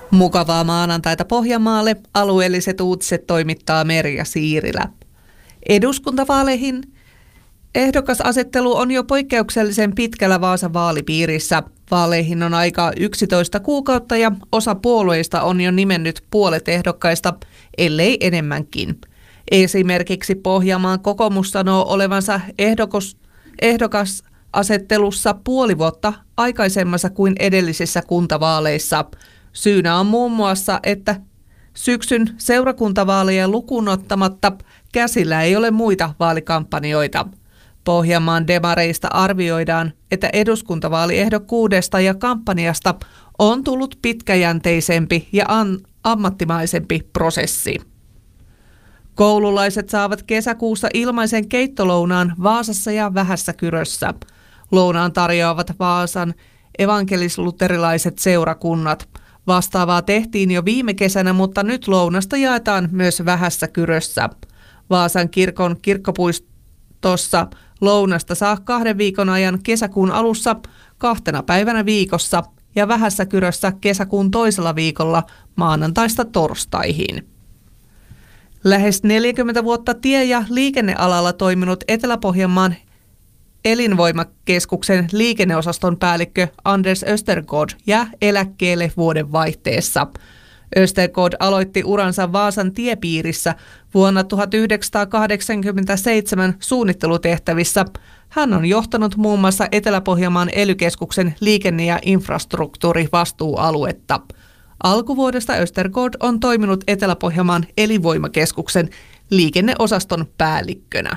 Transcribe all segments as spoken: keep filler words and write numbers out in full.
Mukavaa maanantaita Pohjanmaalle. Alueelliset uutiset toimittaa Merja Siirilä. Eduskuntavaaleihin ehdokasasettelu on jo poikkeuksellisen pitkällä Vaasan vaalipiirissä. Vaaleihin on aikaa yksitoista kuukautta ja osa puolueista on jo nimennyt puolet ehdokkaista, ellei enemmänkin. Esimerkiksi Pohjanmaan kokoomus sanoo olevansa ehdokas, ehdokasasettelussa puoli vuotta aikaisemmassa kuin edellisissä kuntavaaleissa. Syynä on muun muassa, että syksyn seurakuntavaaleja lukuun ottamatta käsillä ei ole muita vaalikampanjoita. Pohjanmaan demareista arvioidaan, että eduskuntavaaliehdokkuudesta ja kampanjasta on tullut pitkäjänteisempi ja an- ammattimaisempi prosessi. Koululaiset saavat kesäkuussa ilmaisen keittolounaan Vaasassa ja Vähässä-Kyrössä. Lounaan tarjoavat Vaasan evankelis-luterilaiset seurakunnat. Vastaavaa tehtiin jo viime kesänä, mutta nyt lounasta jaetaan myös Vähässä-Kyrössä. Vaasan kirkon kirkkopuistossa lounasta saa kahden viikon ajan kesäkuun alussa kahtena päivänä viikossa ja Vähässä-Kyrössä kesäkuun toisella viikolla maanantaista torstaihin. Lähes neljäkymmentä vuotta tie- ja liikennealalla toiminut Etelä-Pohjanmaan elinvoimakeskuksen liikenneosaston päällikkö Anders Östergård jää eläkkeelle vuoden vaihteessa. Östergård aloitti uransa Vaasan tiepiirissä vuonna tuhatyhdeksänsataakahdeksankymmentäseitsemän suunnittelutehtävissä. Hän on johtanut muun muassa Etelä-Pohjanmaan ely-keskuksen liikenne- ja infrastruktuurivastuualuetta. Alkuvuodesta Östergård on toiminut Etelä-Pohjanmaan elinvoimakeskuksen liikenneosaston päällikkönä.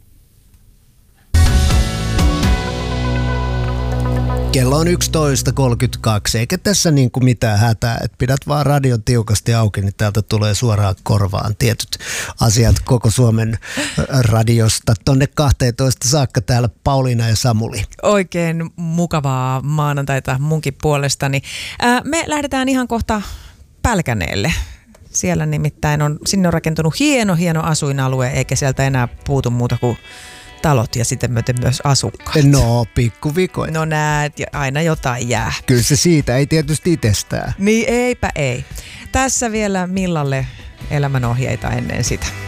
Kello on yksitoista kolmekymmentäkaksi, eikä tässä niin kuin mitään hätää, että pidät vaan radion tiukasti auki, niin täältä tulee suoraan korvaan tietyt asiat koko Suomen radiosta. Tonne kahteentoista saakka täällä Pauliina ja Samuli. Oikein mukavaa maanantaita munkin puolestani. Ää, me lähdetään ihan kohta Pälkäneelle. Siellä nimittäin on, sinne on rakentunut hieno, hieno asuinalue, eikä sieltä enää puutu muuta kuin talot ja sitten myöten myös asukkaat. No, pikkuvikoja. No näet, aina jotain jää. Kyllä se siitä, ei tietysti itsestään. Niin eipä ei. Tässä vielä Millalle elämänohjeita ennen sitä.